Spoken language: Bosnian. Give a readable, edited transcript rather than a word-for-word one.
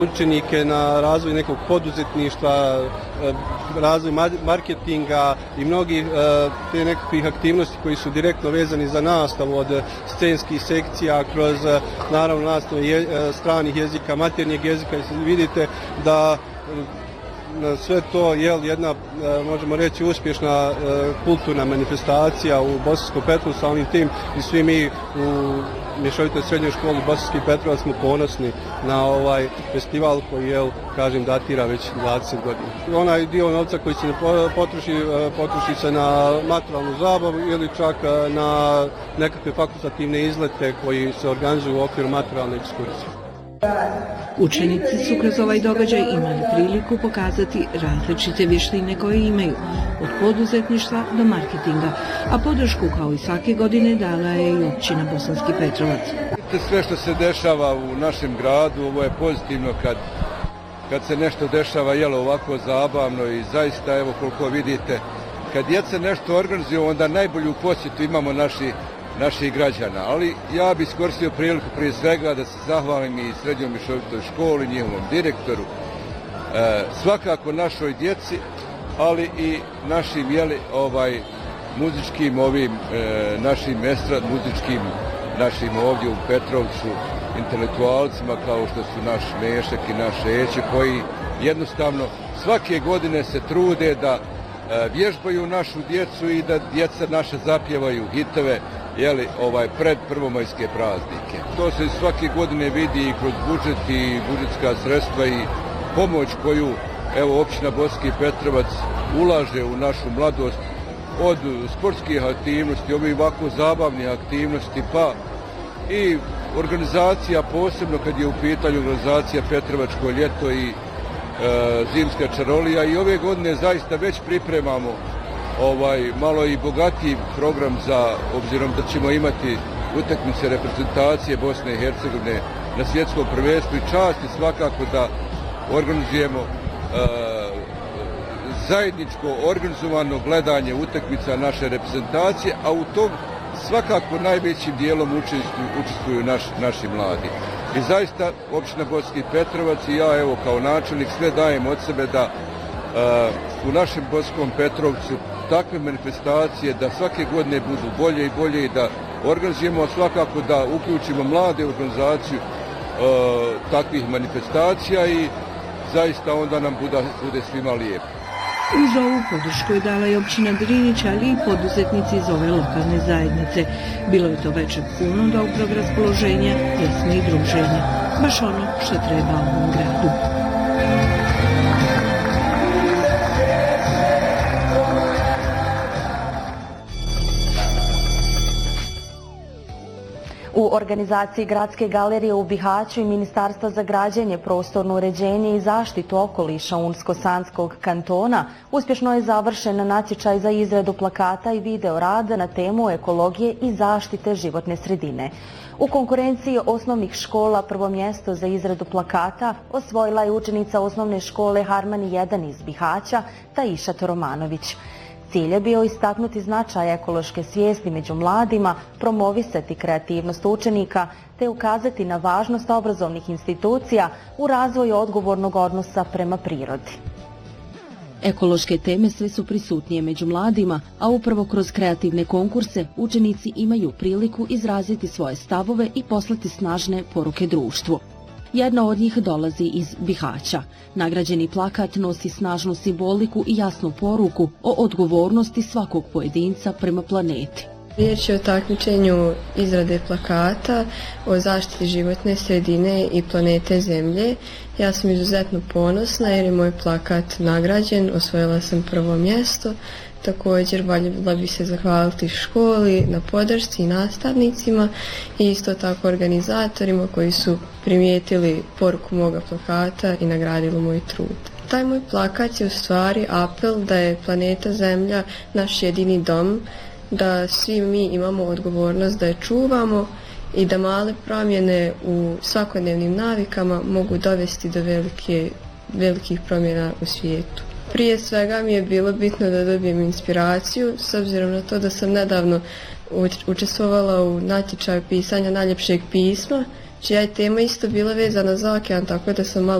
učenike na razvoj nekog poduzetništva, razvoj marketinga i mnogi te nekakvih aktivnosti koji su direktno vezani za nastavu, od scenskih sekcija kroz naravno nastavu stranih jezika, maternjeg jezika. I vidite da sve to je jedna, možemo reći, uspješna kulturna manifestacija u Bosanskom Petrovcu. Samim tim i svi mi u Mješovitoj srednjoj školi Bosanski Petrovac smo ponosni na ovaj festival koji, kažem, datira već 20 godina. Onaj dio novca koji se ne potroši se na materijalnu zabavu ili čak na nekakve fakultativne izlete koji se organizuju u okviru materijalne ekskurzije. Učenici su kroz ovaj događaj imali priliku pokazati različite vještine koje imaju, od poduzetništva do marketinga, a podršku kao i svake godine dala je i općina Bosanski Petrovac. Sve što se dešava u našem gradu, ovo je pozitivno kad se nešto dešava ovako zabavno i zaista, evo koliko vidite, kad djeca nešto organizuju, onda najbolju posjetu imamo naših građana, ali ja bih iskoristio priliku prije svega da se zahvalim i Srednjoj Mješovitoj školi, njihovom direktoru, svakako našoj djeci, ali i našim muzičkim našim muzičkim našim ovdje u Petrovcu intelektualcima kao što su naš Mešak i naš Eće, koji jednostavno svake godine se trude da vježbaju našu djecu i da djeca naše zapjevaju hitove pred prvomajske praznike. To se svake godine vidi i kroz budžet i budžetska sredstva i pomoć koju općina Bosanski Petrovac ulaže u našu mladost, od sportskih aktivnosti, ovako zabavnih aktivnosti, pa i organizacija, posebno kad je u pitanju organizacija Petrovačko ljeto i zimska čarolija, i ove godine zaista već pripremamo malo i bogatiji program, obzirom da ćemo imati utakmice reprezentacije Bosne i Hercegovine na svjetskom prvenstvu, i čast je svakako da organizujemo zajedničko organizovano gledanje utakmica naše reprezentacije, a u tom svakako najvećim dijelom učestvuju naši mladi. I zaista općina Bosanski Petrovac i ja kao načelnik sve dajem od sebe da u našem Bosanskom Petrovcu takve manifestacije da svake godine budu bolje i bolje i da organizujemo, svakako da uključimo mlade u organizaciju takvih manifestacija i zaista onda nam bude svima lijepo. Uz ovu podršku je dala i općina Drinić, ali i poduzetnici iz ove lokalne zajednice. Bilo je to večer puno dobrog raspoloženja, pjesme i druženja. Baš ono što treba ovom gradu. U organizaciji Gradske galerije u Bihaću i Ministarstva za građenje, prostorno uređenje i zaštitu okoliša Unsko-Sanskog kantona uspješno je završen natječaj za izradu plakata i video rada na temu ekologije i zaštite životne sredine. U konkurenciji osnovnih škola prvo mjesto za izradu plakata osvojila je učenica osnovne škole Harmani 1 iz Bihaća, Taishat Romanović. Cilj je bio istaknuti značaj ekološke svijesti među mladima, promovisati kreativnost učenika te ukazati na važnost obrazovnih institucija u razvoju odgovornog odnosa prema prirodi. Ekološke teme sve su prisutnije među mladima, a upravo kroz kreativne konkurse učenici imaju priliku izraziti svoje stavove i poslati snažne poruke društvu. Jedna od njih dolazi iz Bihaća. Nagrađeni plakat nosi snažnu simboliku i jasnu poruku o odgovornosti svakog pojedinca prema planeti. Riječ je o takmičenju izrade plakata, o zaštiti životne sredine i planete Zemlje. Ja sam izuzetno ponosna jer je moj plakat nagrađen, osvojila sam prvo mjesto. Također voljela bi se zahvaliti školi na podršci i nastavnicima i isto tako organizatorima koji su primijetili poruku moga plakata i nagradili moj trud. Taj moj plakat je u stvari apel da je planeta Zemlja naš jedini dom, da svi mi imamo odgovornost da je čuvamo i da male promjene u svakodnevnim navikama mogu dovesti do velikih promjena u svijetu. Prije svega mi je bilo bitno da dobijem inspiraciju, s obzirom na to da sam nedavno učestvovala u natječaju pisanja najljepšeg pisma, čija je tema isto bila vezana za okean, tako da sam malo